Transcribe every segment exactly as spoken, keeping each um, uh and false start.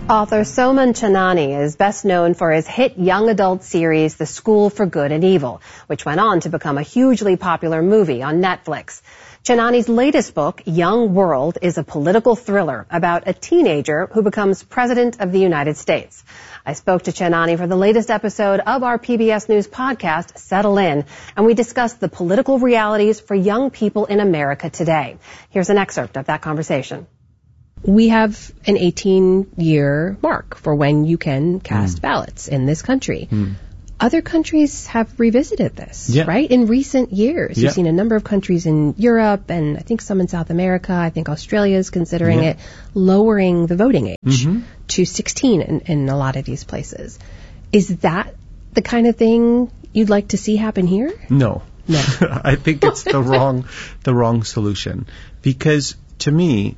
Author Soman Chainani is best known for his hit young adult series, The School for Good and Evil, which went on to become a hugely popular movie on Netflix. Chainani's latest book, Young World, is a political thriller about a teenager who becomes president of the United States. I spoke to Chainani for the latest episode of our P B S News podcast, Settle In, and we discussed the political realities for young people in America today. Here's an excerpt of that conversation. We have an eighteen-year mark for when you can cast mm. ballots in this country. Mm. Other countries have revisited this, yeah. right? In recent years, yeah. you've seen a number of countries in Europe and I think some in South America. I think Australia is considering yeah. it, lowering the voting age mm-hmm. to sixteen in, in a lot of these places. Is that the kind of thing you'd like to see happen here? No. No. I think it's the wrong, the wrong solution. Because to me,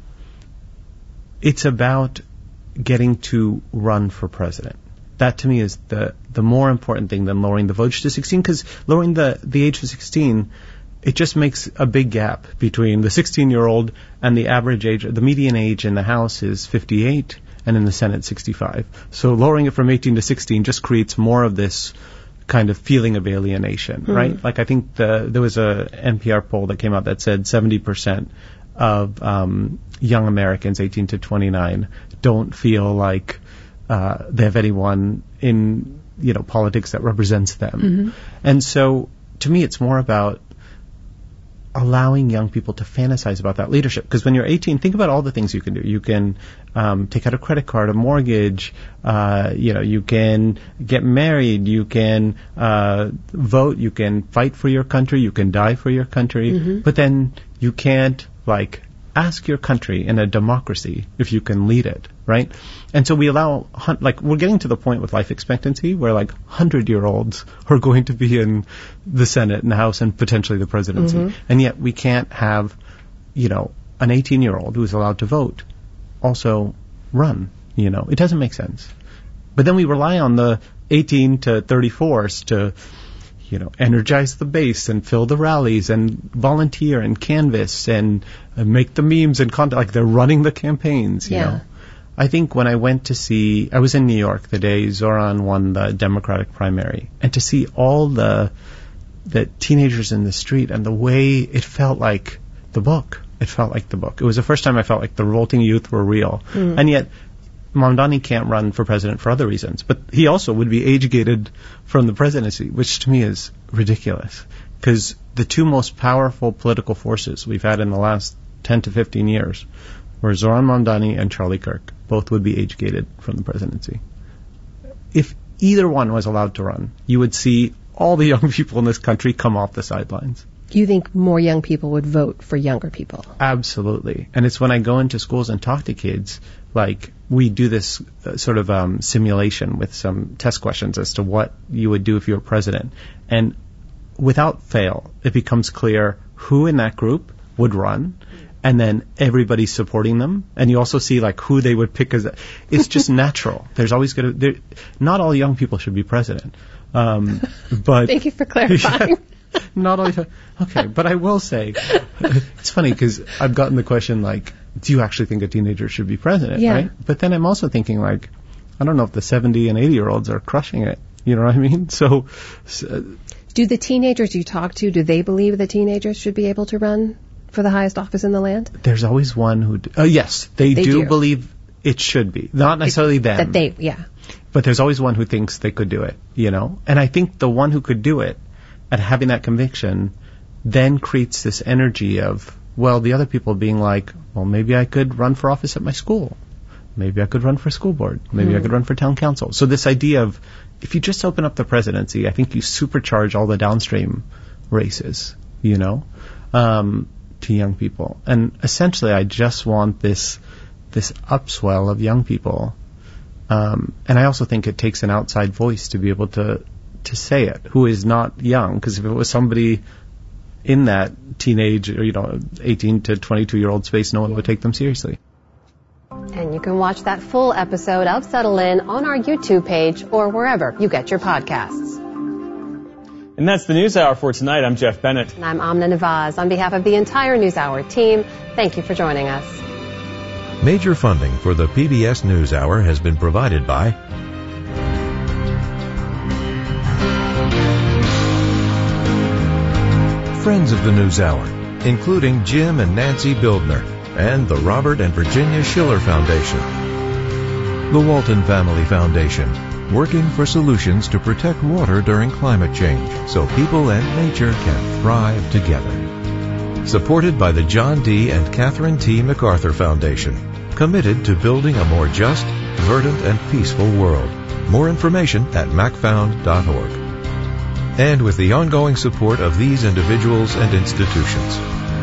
it's about getting to run for president. That to me is the, the more important thing than lowering the vote to sixteen, because lowering the, the age to sixteen, it just makes a big gap between the sixteen-year-old and the average age. The median age in the House is fifty-eight and in the Senate sixty-five. So lowering it from eighteen to sixteen just creates more of this kind of feeling of alienation, mm-hmm. right? Like I think the, there was a N P R poll that came out that said seventy percent of um, young Americans, eighteen to twenty-nine, don't feel like uh, they have anyone in, you know, politics that represents them. Mm-hmm. And so, to me, it's more about allowing young people to fantasize about that leadership. Because when you're eighteen, think about all the things you can do. You can um, take out a credit card, a mortgage. Uh, you know, you can get married. You can uh, vote. You can fight for your country. You can die for your country. Mm-hmm. But then you can't, like, ask your country in a democracy if you can lead it, right? And so we allow, like, we're getting to the point with life expectancy where, like, hundred-year-olds are going to be in the Senate and the House and potentially the presidency. Mm-hmm. And yet we can't have, you know, an eighteen-year-old who's allowed to vote also run, you know. It doesn't make sense. But then we rely on the eighteen to thirty-fours to, you know, energize the base and fill the rallies and volunteer and canvass and uh, make the memes and content. Like, they're running the campaigns, you yeah. know. I think when I went to see, I was in New York the day Zoran won the Democratic primary, and to see all the the teenagers in the street and the way it felt like the book. It felt like the book. It was the first time I felt like the revolting youth were real. Mm. And yet, Mamdani can't run for president for other reasons, but he also would be age-gated from the presidency, which to me is ridiculous. Because the two most powerful political forces we've had in the last ten to fifteen years were Zoran Mamdani and Charlie Kirk. Both would be age-gated from the presidency. If either one was allowed to run, you would see all the young people in this country come off the sidelines. You think more young people would vote for younger people? Absolutely. And it's when I go into schools and talk to kids, like, we do this uh, sort of um, simulation with some test questions as to what you would do if you were president. And without fail, it becomes clear who in that group would run, and then everybody's supporting them. And you also see, like, who they would pick as... A, it's just natural. There's always going to... Not all young people should be president. Um, but Thank you for clarifying. Yeah, not all... Okay, but I will say, it's funny because I've gotten the question, like, do you actually think a teenager should be president, yeah. right? But then I'm also thinking, like, I don't know if the seventy and eighty-year-olds are crushing it. You know what I mean? So... so do the teenagers you talk to, do they believe that teenagers should be able to run for the highest office in the land? There's always one who... D- uh, yes, they, they do, do believe it should be. Not necessarily it, them. That they, yeah. But there's always one who thinks they could do it, you know? And I think the one who could do it, and having that conviction, then creates this energy of, well, the other people being like, well, maybe I could run for office at my school. Maybe I could run for school board. Maybe mm. I could run for town council. So this idea of, if you just open up the presidency, I think you supercharge all the downstream races, you know, um, to young people. And essentially, I just want this this upswell of young people. Um, and I also think it takes an outside voice to be able to to say it, who is not young. Because if it was somebody in that teenage, or, you know, eighteen to twenty-two year old space, no one would take them seriously. And you can watch that full episode of Settle In on our YouTube page or wherever you get your podcasts. And that's the News Hour for tonight. I'm Jeff Bennett. And I'm Amna Nawaz. On behalf of the entire News Hour team, thank you for joining us. Major funding for the P B S NewsHour has been provided by friends of the NewsHour, including Jim and Nancy Bildner, and the Robert and Virginia Schiller Foundation. The Walton Family Foundation, working for solutions to protect water during climate change so people and nature can thrive together. Supported by the John D. and Catherine T. MacArthur Foundation, committed to building a more just, verdant, and peaceful world. More information at mac found dot org. And with the ongoing support of these individuals and institutions.